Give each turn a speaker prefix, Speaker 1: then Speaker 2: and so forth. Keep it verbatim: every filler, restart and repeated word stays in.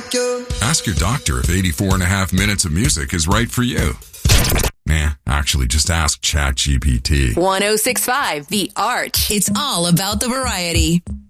Speaker 1: like you.
Speaker 2: Ask your doctor if eighty-four and a half minutes of music is right for you. Nah, actually, just ask ChatGPT.
Speaker 3: one oh six point five The Arch.
Speaker 4: It's all about the variety.